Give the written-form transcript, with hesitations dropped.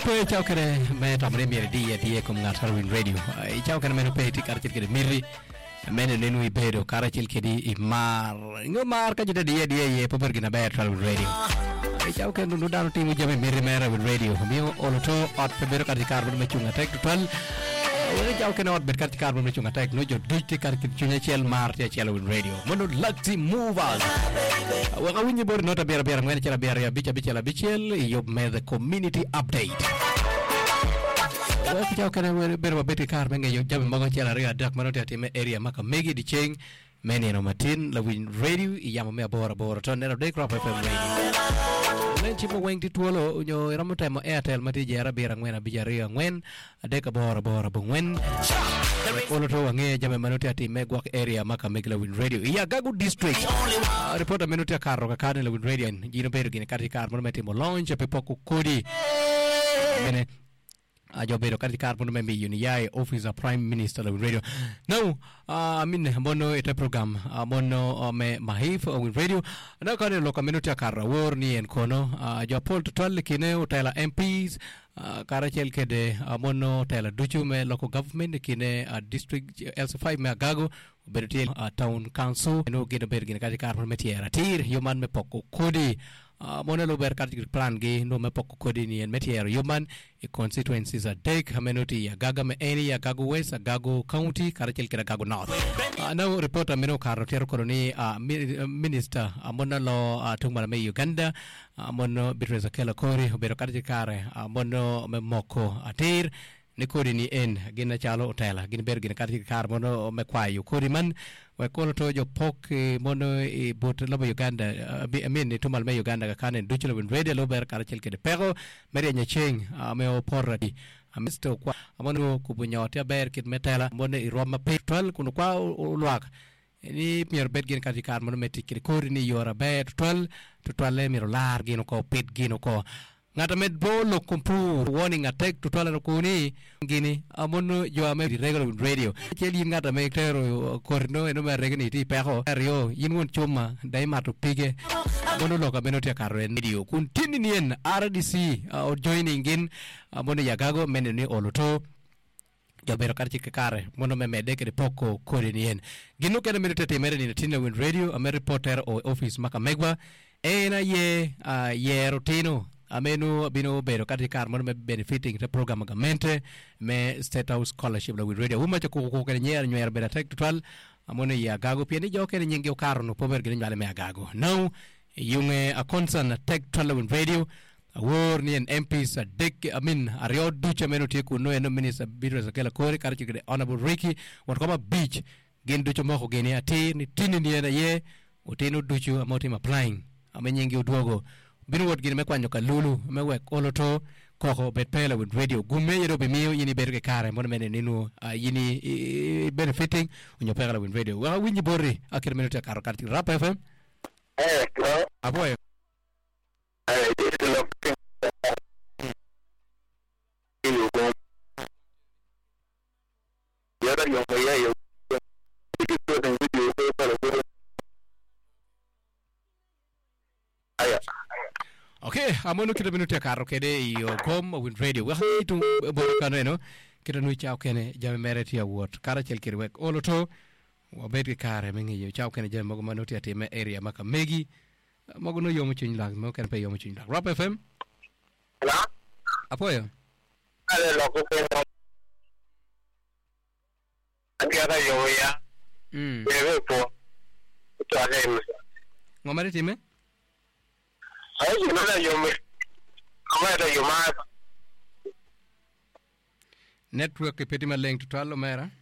Ciao kere me tamre mi di kom ngat Harwin Radio. Ciao kere me no peti karchil kere miri mene nenu ibedo karachil kedi imar ngomar ka jida dia ye pober gina ber Harwin Radio. Ciao kere nu dano timu jame miri mera Harwin Radio. Mio oloto ot pebero karti karbon me chunga tek total. Ciao kere ot ber karti karbon me chunga tek no jo dujti karti chunya chel mar tia chel Harwin Radio. Mono lagti move on. Waka winyi bor nota bera ngene chela bera ya bicha la bichel yob me the community update. Ciao kene bero beti kar menge yo jabe mago chela ria dak manote atime area maka megi di cheng meni no matin la win radio yamo me bora ton nero de crop FM radio len chipo weng tituolo nyo ramote mo airtel mati jera bera ngwena bijaria ngwen de ka bora bungwen olo to wange jabe manote atime gwak area maka megi la win radio ya gagu district reporter menote karro ka kan la win radio jino bero gine kati kar mo meti mo launch pe poku kodi bene ajo bero kati carbon membe yai office of prime minister of radio now amin mono ete program mono me mahif of radio na kane loka minuti akara wor ni en kono ajo pol total kine utela MPs karachel kede mono tela duchu me local government kine district LC5 me agago berti town council no gene bergine kati carbon metiera tir human me poko kodi mono lo ber kati plan ge no me poko kodi ni en metiera human e constituencies a dek hamenoti ya gaga me eni ya gago west gago county karachel keda gago north now reporter meno karotero koloni minister mono lo tungmala me Uganda mono bitreza kela kori bero kati kare mono me moko atir ni kodi ni en gina chalo otela gina ber gina kati kar mono me kwayo kodi man we kolo to jo pok mono e bot lobo Uganda amen to mal me Uganda ka kanen duchlo win radio lo ber kar chelke de pero mere nya cheng me o porradi amisto kwa mono kubunyo te ber kit metela mono i roma petrol kuno kwa ulwak ni mier bet gina kati kar mono metikri kodi ni yora bet to le miro lar gino ko pit gino ko ngata med bolo kompru warning attack to tola kuni gini amono jo ame regular radio cheli ngata me tero korno eno me regni ti peho rio yinwon chuma dai matu pige amono loka benotia karre radio kun tinien RDC o joining in amono yagago meneni oloto jabero karchi kare mono me medeke de poko korenien ginu kene minute temere ni tina win radio ame reporter o office maka megwa ena ye rotino amenu bino bero kati kar mono me benefiting the program gamente me state house scholarship la with radio huma ko kene nyer bera tek total amono ya gago pieni joke ni nyenge karo no pober gene nyale me agago now yunge a concern tek total with radio awor ni en MPs dek amin ario duche menoti ku no en minister bidro zakela kore karchi de honorable Ricky what kama beach gen duche moko gene ati ni tini ni ye uteno duchu amoti applying amenyenge udwogo binu wot gine me kwanyo ka lulu me wek oloto koko bet pela with radio gume yedo be miyo yini berge kare mon mene ninu yini benefiting unyo pela with radio wa winyi borri akir minuta karo karti rap FM hello aboy okay amono kita minuti karo kede yo kom win radio wa hitu borkano eno kita nu chao kene jame mereti award kara chel kirwek oloto wa bedge kare mengi yo chao kene jame mago manoti atime area maka megi mago no yomo chuny lag mo kan pe yomo chuny lag rap FM la apoyo ale loko pe andiara yo ya bebe po to ale ngomare time ay nada yo me yo ma network petima leng total mera